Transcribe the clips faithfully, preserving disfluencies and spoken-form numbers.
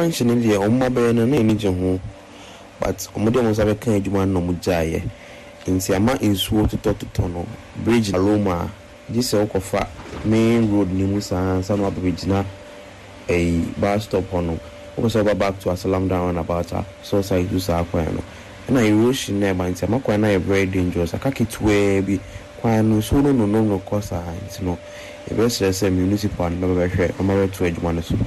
junction in the Omabe and any Jamu, but Omodem was a kind of no Mujaye. In Siama in Swo to Totono, Bridge Aroma, this Okofa, main road Nimusa, San Bridge na a bar stop on. Also back to Asalam down about her, so I do Saquano. And I rush in there by Samakwana very dangerous. I can't get way be quite so no no no cause I know. A best as a municipal number share, I'm married to a Jumanis.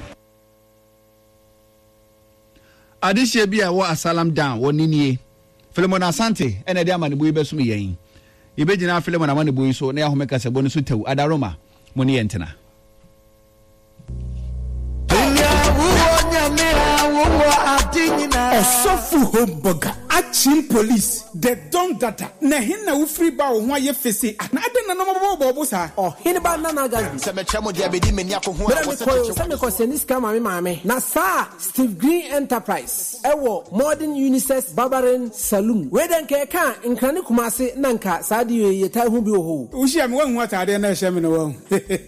Adishia be a wa Asalam down, one in Philemon Asante, and a diamond boy besumi yen. You bet you now Philemon Amani boy so near who make us a bonus to Adaroma, Moni Entena. Osofu homburger Achim police the don data na hinna wo free ba wo ho aye fese na ade na no bobo bobo sa oh hin ba na na gazi se me chamo dia be di meni akohu a wo se che se me ko se ni scam mame mame na sa Steve Green Enterprise ewo modern unisex barbering saloon we den ke kan nkrane kumase na nka sa de ye tai hu bi ho wo hia me wan ata ade na hia me no wo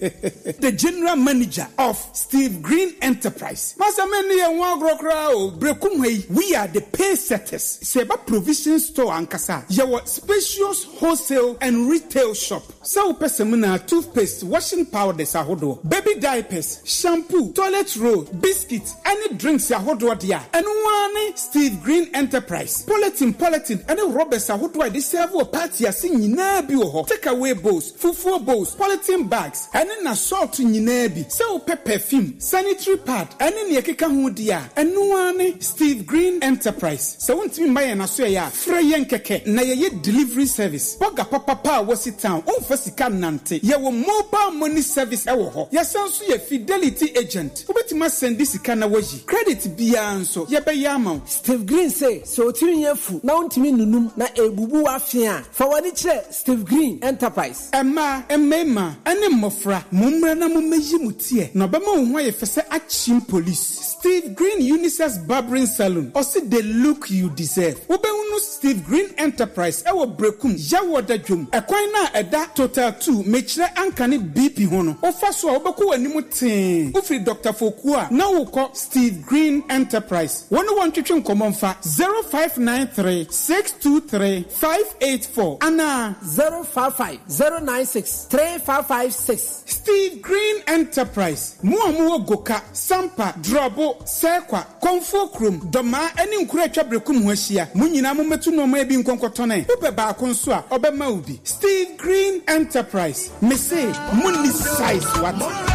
the general manager of Steve Green Enterprise masa me ne ye wan grokra o brekum hei we are the pay setters seba provision store ankasa yawo spacious wholesale and retail shop so person na toothpaste washing powders ahodo baby diapers shampoo toilet roll biscuits any drinks ahodo dia and one Steve Green Enterprise polythene polythene any rubbers ahodo dey serve o party ase nyina bi wo ho take away bowls fufu bowls polythene bags and na salt nyina bi so perfume sanitary pad any ne ekeka ho dia and one Steve Green Enterprise so won't me buy na so ya frɛ yen keke na ye delivery service boga papa pa wasi town on fasika nante ye wo mobile money service e wo ho ye sanso ye fidelity agent obetima send this kana waji credit bia nso ye be ya ma Steve Green say so timi yefu na ontimi nunum na ebubu afia fa wani kire Steve Green Enterprise ema emema ene mofra mumra na mumeyi mutie na obema wo ho ye fese Achim police Steve Green Unisex Barbering Saloon or see the look you deserve. Ubenu Steve Green Enterprise ewo brekum yawo dadwum ekwan na eda total two mechire ankane B P hono ofa so obeko animu ten ufri Doctor Fokua na woko Steve Green Enterprise one one twetwe nkomomfa zero five nine three six two three five eight four ana zero five five zero nine six three five five six. Steve Green Enterprise muamu goka sampa drobo sekwa konfo krum doma eni nkura atwa brekum ho ahia munyina mometu no ma bi nkonkotone ube ba konso a obema ubi Steve Green Enterprise me say money size what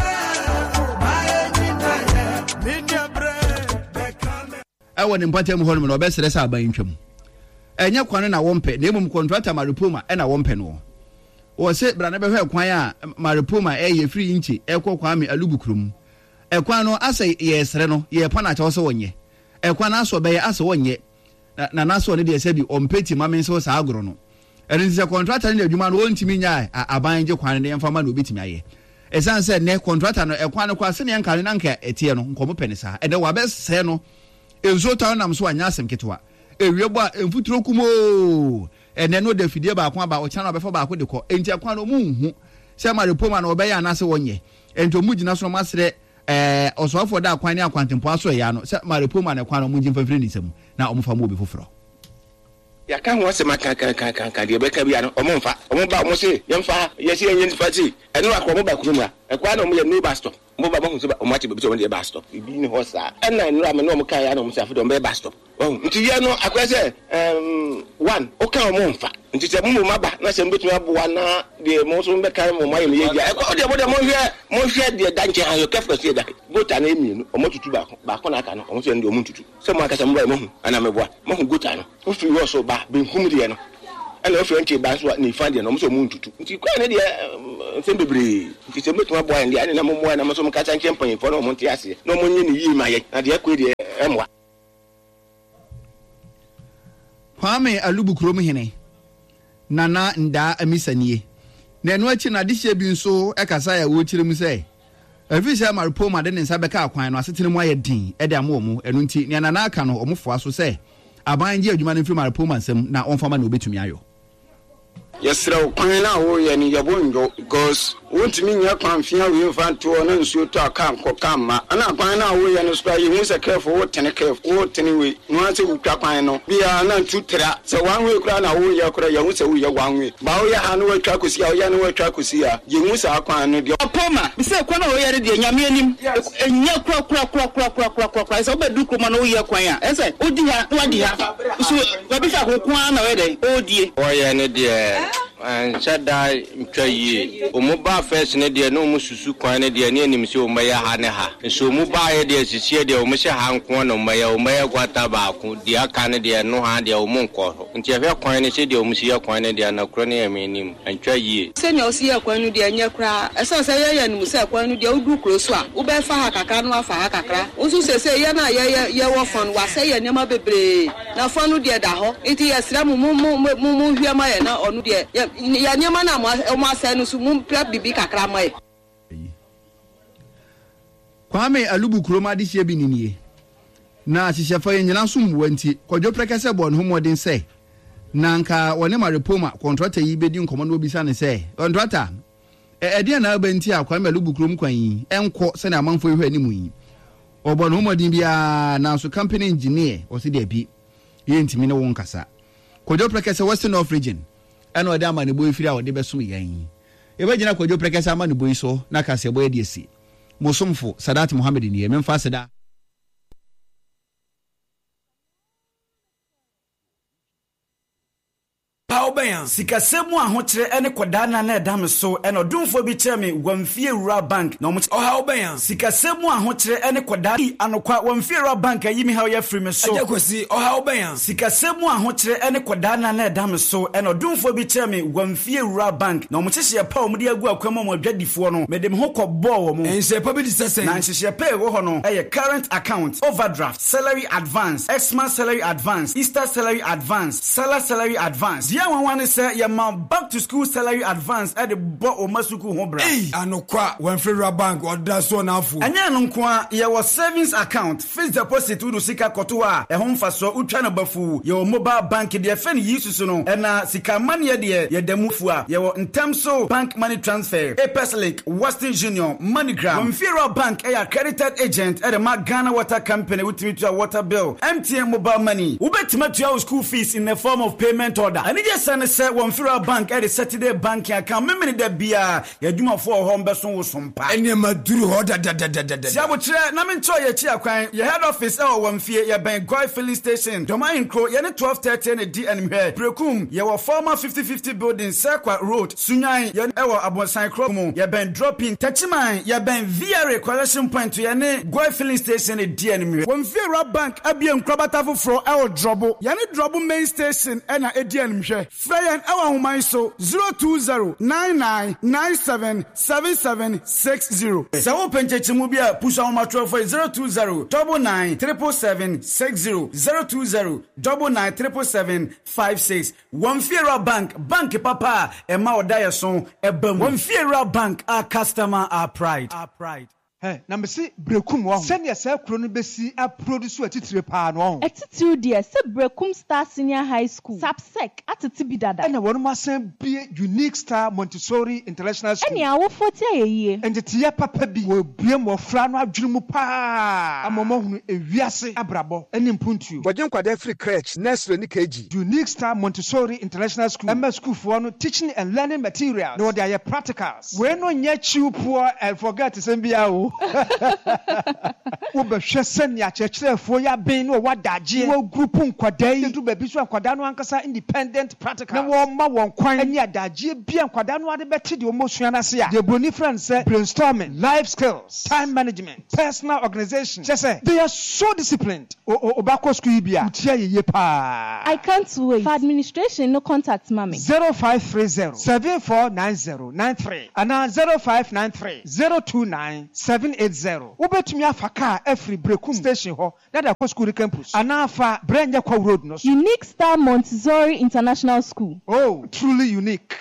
awo ne mpatem ho no obesere sa aban ntwam enya kwane na wompe na emum contractor Maripoma e na wompe no wo se bra na behwe kwan a Maripoma e ye free inchi e kokwa me alubukrum ekwan no ase yesere no ye pa na cha so wonye ekwan aso be ase wonye na na so ne de se bi ompeti mamen so sa agro no eri se contractor ne adwuma no wontimi nya aban je kwan ne yemfa ma no obetimi aye esan se ne contractor no ekwan no kwa se ne nka ne nka etie no nkomo penisa e de wa be se no enzo ta nam so anya asem ketwa ewiebo a emfuturo kumo ene no de fidie ba kwa ba o chana obefo ba ko de ko enti ekwan no mu hu se Maripoma na obeya na se wonye enti omugina so masere eh osofo da kwan ne akwantempo aso ya no se Maripoma na kwan no mu jimfafiri ni semu na omufa mu obi foforo ya kan wo se maka kan kan kan kan de be ka bia no omumfa omba mo se yemfa yesi enye fati eno akọ mo ba kurumra ekwa na mo ye no ba stop mo ba mo se ba o ma che be so mo de ba stop ibi ni ho sa ena nra me no mo kan ya no mo se afdo mo ba stop oh nti ye no akwa se um one o kan mo mfa nti se mo ma ba na se mbetu aboa na de mo so be kan mo ma ye me ye dia ekwa de mo de mo hwe mo hwe de danche han yo kefka se da gota na emi no o mo tutu ba ko ba ko na aka no o mo se ndi o mo tutu se mo aka se mo ba mo hu ana me boa mo hu gota no o fi yo so ba be nkum de no ana ofe nche ba so ni fa de no mo so mu ntutu nti kwa ne de nsem bebre nti se metu aboa ndi ani na mo mo na mo so mo kacha nche mpan fo no mo nti ase no mo nyi ni yi ma ye na de akwa de emwa Kwame alubukrom hene nana nda amisanie na eno achi na dihye bi nso ekasa ya wo chirem se afisa Maripoma de nsa beka akwan no asetene mu ayedin e de amo mu eno nti ne nana aka no omofo aso se aban je adwuma no mfiri Maripoma nsem na onfama na obetumi ayo yesra kwan na wo ye ni yabonjo because won't mean ya kwan fia we fan to na nsuo to aka nko kama ana kwan na wo ye no so ye hu se careful wo tene careful wo tene we no ase wutwa kwan no bia na ntu tra se wan we kura na wo ye kura ye hu se wo ye wan we ba wo ye ha no watwa kosi a wo ye no watwa kosi a ye hu se akwan no de opoma bi se kwan na wo ye de nyame anim enya kura kura kura kura kura kura kura se obedu kuma na wo ye kwan a ese odi ha wadi ha so ba bi sa ko kwan na we de odie wo ye ne de and shada ntwaye omuba first ne de no mususu kwan ne de ne anim se omaya ha ne ha so omuba ye de sisi de omhye ha nko no omaya omaya gwata ba ko de aka ne de no ha de omunko nti ehwe kwan ne se de omhye ya kwan ne de na kro ne yamanim ntwaye se ne osi ya kwan no de anya kra ese se ye ya nim se kwan no de odu kro so a wo be fa ha kakra no afa ha kakra unsu se se ye na ye ye wo fon wa se ye nema bebre na fon no de da ho nti ye sra mu mu mu mu hwe ma ye na onu de ya nyama na mo mo asa no so mu prep bibi kakra mai Kwame Alubu Kroma de hie bi ninie na hihyefa yenyina so mwo nti kwadwo prekese bo no modin se na nka wone marepoma contractor yi bedi nkomo no obisa ne se contractor e ede na aba nti a Kwame Alubu Krom kwan yi enko se na amanfo ihwe animu yi obo no modin bia na so company engineer o se de bi ye ntimi ne won kasa kwadwo prekese Western North region ana ode ama ne boy firi a ode besom yan e ba gina kwadwo prekese ama ne boy so na kase boy de esi Mosomfo Sadat Mohammed ni ye memfa seda Bayan sikasemu ahokyere ene kwadana na edam so ene odumfo bi kyereme Wamfie Rural Bank na omuche oha obayan sikasemu ahokyere ene kwadana anokwa Wamfie Rural Bank ayimi ha ye free me so ajakosi oha obayan sikasemu ahokyere ene kwadana na edam so ene odumfo bi kyereme Wamfie Rural Bank na omuche hye pa omudi agu akwama mo adwadifo no medem ho kɔbɔ wo mo enhye pa bi disese na enhye pay wo ho no eye current account overdraft salary advance Xmas salary advance Easter salary advance Salah salary advance dia one say your man back to school salary advance at the bo o masuku ho bra eh anokwa Wamfie Rural Bank order so na afu anya no nkoa ye was savings account fixed deposit udu sika koto a e ho mfaso utwa na bafu ye mobile bank de fe ne yisusu no e na sika money de ye damufu a ye in terms so bank money transfer Apeslink Western Union MoneyGram Wamfie Rural Bank e accredited agent at the Ghana Water Company with me to water bill M T N mobile money ubetima to your school fees in the form of payment order and just and say Wamfie Rural Bank at the Saturday banking account me me de bia ya dwuma for ho mbeso wo sompa ene maduru ho da da da da da sia bo kire na me nto ye chi akwan ye head office e Wamfie ye ben Goy filling station Doma Inkro ye ne twelve thirty ne D N hwe Brekum ye wo former fifty fifty building Sekwa Road Sunyan ye e wo Abonsan Krom ye ben dropping Tachiman ye ben V R A collection point ye ne Goy filling station ne D N hwe Wamfie Rural Bank abie nkrobata foforo e wo drobo ye ne drobo main station e na E D N hwe Fayan our woman so zero two zero nine nine nine seven seven seven six zero. Sawo penchechi mu bia push on matro for zero two zero nine nine seven seven six zero zero two zero nine nine seven seven five six. Wamfie Rural Bank bank papa e ma odaya so e bam. Wamfie Rural Bank our customer our pride. Our pride. Hey, na me si Brekum wo. Send yourself kro no besi a produce atitire pa no. Attitude there se Brekum Star Senior High School. Sapsec atiti bidada. Ena wonu masen bie Unique Star Montessori International School. Eni awo forty ayeye. Ende tiye papa bi wo bie mo fra no adwene mu pa. Amomo hunu ewiase abrabo eni mpuntu. Bojen kwada free crèche nursery ni K G. Unique Star Montessori International School. Emma school for no teaching and learning materials. No they are practicals. We no nya chiu poor and forget to send bia o. Wo be hwese ya chechirefo ya ben no wadaje wo group nkwadai ndu ba bi so nkwada no ankasa independent practical na wo ma won kwan ani adaje bia nkwada no ade beti de omosua na se ya the boni friend say brainstorming life skills time management personal organization say they are so disciplined o obako school bia utia yeye pa. I can't wait for administration no contact mami zero five three zero seven four nine zero nine three and zero five nine three zero two nine seven eight zero. Ubetumi afaka every Brekum station ho na da ko school campus anafa Brenya Kwa Road no. Unique Star Montessori International School. Oh, truly unique.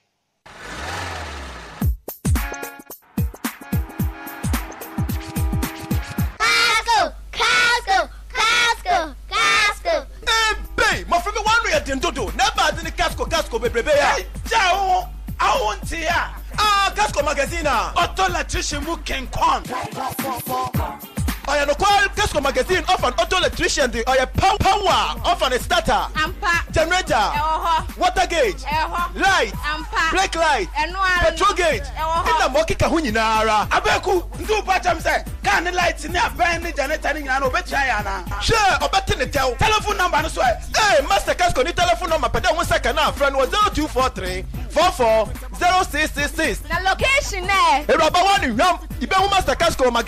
Casco, Casco, Casco, Casco. Hey, my friend, one way at Dodo. Never did the Casco, Casco, baby. magazine auto electrician mu kenkon I no call Casco magazine of an auto electrician or a power of an starter, ampa, generator, uh-huh. water gauge, uh-huh. light, ampa, brake light, uh-huh. petrol gauge. In the Moki Kahunara, Abeku, do bottom say, can the lights in the band generator in an obetiana? Sure, or better than tell telephone number. Hey, Master Casco, the telephone number, but one second now, friend was zero two four three four four zero six six six. The location there. Hey, Rabba one, you know, Master Casco magazine.